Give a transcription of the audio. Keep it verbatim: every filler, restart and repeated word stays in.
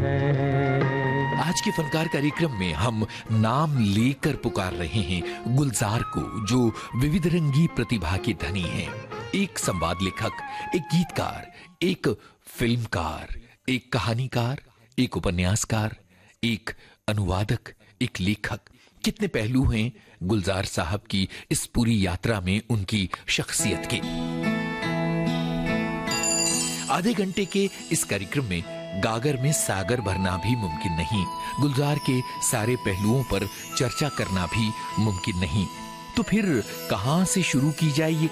आज के फनकार कार्यक्रम में हम नाम लेकर पुकार रहे हैं गुलजार को, जो विविध रंगी प्रतिभा के धनी हैं। एक संवाद लेखक, एक गीतकार, एक फिल्मकार, एक कहानीकार, एक उपन्यासकार, एक अनुवादक, एक लेखक। कितने पहलू हैं गुलजार साहब की इस पूरी यात्रा में उनकी शख्सियत के। आधे घंटे के इस कार्यक्रम में गागर में सागर भरना भी मुमकिन नहीं, गुलजार के सारे पहलुओं पर चर्चा करना भी मुमकिन नहीं। तो फिर कहां से शुरू की जाए ये